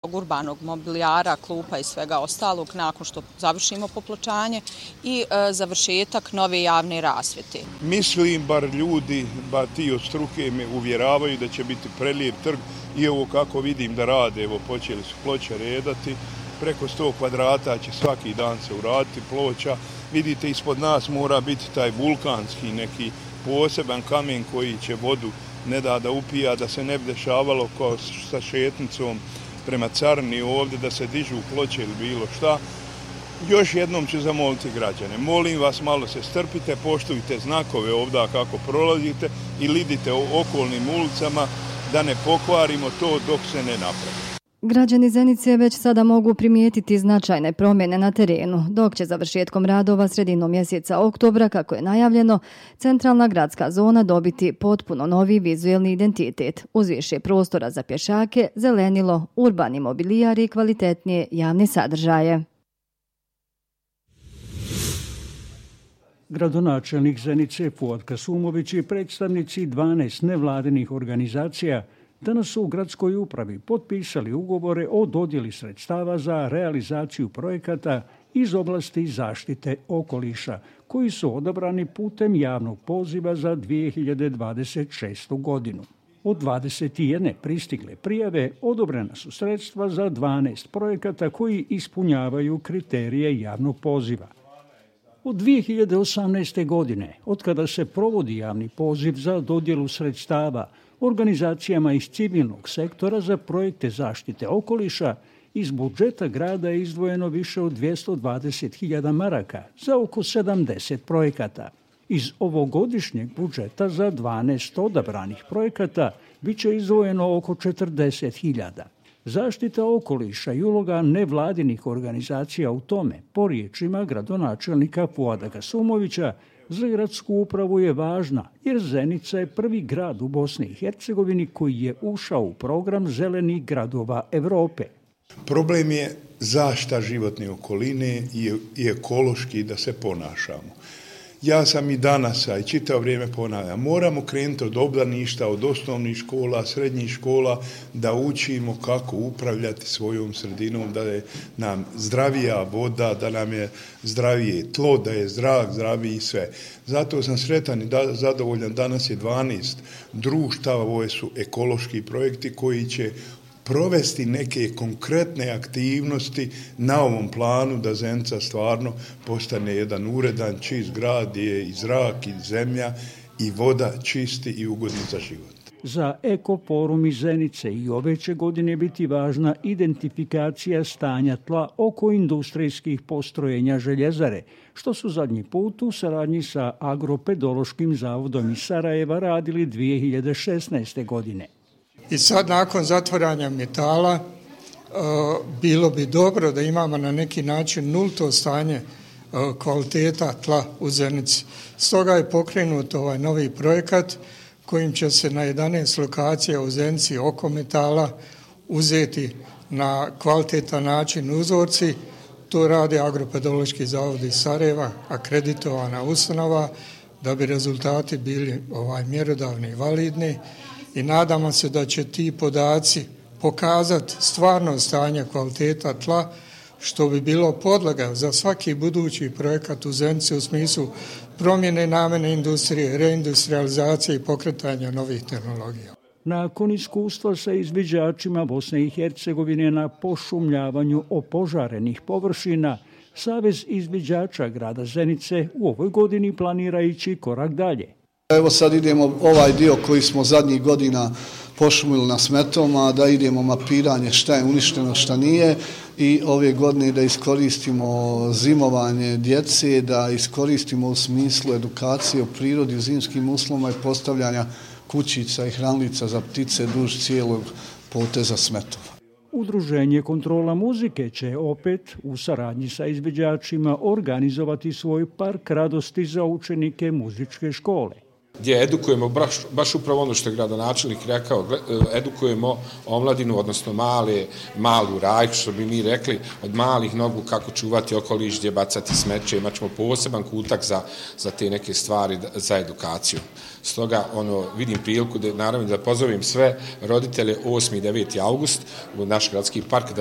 urbanog mobilijara, klupa i svega ostalog nakon što završimo popločanje i završetak nove javne rasvjete. Mislim, bar ljudi, bar ti od struke me uvjeravaju da će biti prelijep trg i ovo kako vidim da rade, evo počeli su ploče redati, preko 100 kvadrata će svaki dan se uraditi ploča. Vidite, ispod nas mora biti taj vulkanski neki poseban kamen koji će vodu ne da upija, da se ne bi dešavalo kao sa šetnicom prema Carini ovdje, da se dižu ploče ili bilo šta. Još jednom ću zamoliti građane, molim vas, malo se strpite, poštujte znakove ovdje kako prolazite i lidite okolnim ulicama da ne pokvarimo to dok se ne napravi. Građani Zenice već sada mogu primijetiti značajne promjene na terenu, dok će završetkom radova sredinom mjeseca oktobra, kako je najavljeno, centralna gradska zona dobiti potpuno novi vizuelni identitet, uz više prostora za pješake, zelenilo, urbani mobilijar i kvalitetnije javne sadržaje. Gradonačelnik Zenice Fuad Kasumović i predstavnici 12 nevladinih organizacija danas su u gradskoj upravi potpisali ugovore o dodjeli sredstava za realizaciju projekata iz oblasti zaštite okoliša, koji su odabrani putem javnog poziva za 2026. godinu. Od 21 pristigle prijave odobrena su sredstva za 12 projekata koji ispunjavaju kriterije javnog poziva. Od 2018. godine, otkada se provodi javni poziv za dodjelu sredstava organizacijama iz civilnog sektora za projekte zaštite okoliša, iz budžeta grada je izdvojeno više od 220.000 maraka za oko 70 projekata. Iz ovogodišnjeg budžeta za 12 odabranih projekata bit će izdvojeno oko 40.000. Zaštita okoliša i uloga nevladinih organizacija u tome, po riječima gradonačelnika Fuada Kasumovića, za gradsku upravu je važna, jer Zenica je prvi grad u Bosni i Hercegovini koji je ušao u program zelenih gradova Europe. Problem je zaštita životne okoline i ekološki da se ponašamo. Ja sam i danas, a i čitavo vrijeme ponavljam, moramo krenuti od obdaništa, od osnovnih škola, srednjih škola, da učimo kako upravljati svojom sredinom, da je nam zdravija voda, da nam je zdravije tlo, da je zrak zdraviji i sve. Zato sam sretan i zadovoljan. Danas je 12 društava, ovo su ekološki projekti koji će provesti neke konkretne aktivnosti na ovom planu da Zenica stvarno postane jedan uredan, čist grad, gdje je i zrak, i zemlja, i voda čisti i ugodni za život. Za Ekoforum iz Zenice i ove će godine biti važna identifikacija stanja tla oko industrijskih postrojenja željezare, što su zadnji put u saradnji sa Agropedološkim zavodom iz Sarajeva radili 2016. godine. I sad nakon zatvaranja metala bilo bi dobro da imamo na neki način nulto stanje kvaliteta tla u Zenici. Stoga je pokrenut ovaj novi projekat kojim će se na 11 lokacija u Zenici oko metala uzeti na kvalitetan način uzorci. To radi Agropedološki zavod iz Sarajeva, akreditovana ustanova, da bi rezultati bili mjerodavni i validni. I nadamo se da će ti podaci pokazati stvarno stanje kvaliteta tla, što bi bilo podloga za svaki budući projekat u Zenici u smislu promjene namjene industrije, reindustrializacije i pokretanja novih tehnologija. Nakon iskustva sa izviđačima Bosne i Hercegovine na pošumljavanju opožarenih površina, Savez izviđača grada Zenice u ovoj godini planira ići korak dalje. Evo sad idemo ovaj dio koji smo zadnjih godina pošumili na smetovima, da idemo mapiranje šta je uništeno, šta nije, i ove godine da iskoristimo zimovanje djece, da iskoristimo u smislu edukacije o prirodi u zimskim uslovima i postavljanja kućica i hranilica za ptice duž cijelog poteza smetova. Udruženje Kontrola muzike će opet u saradnji sa izviđačima organizovati svoj park radosti za učenike muzičke škole, gdje edukujemo baš upravo ono što je gradonačelnik rekao, edukujemo omladinu, odnosno malu rajku, što bi mi rekli, od malih nogu kako čuvati okoliš, gdje bacati smeće. Imat ćemo poseban kutak za te neke stvari, za edukaciju. Stoga vidim priliku da naravno da pozovem sve roditelje 8. i 9. august u naš gradski park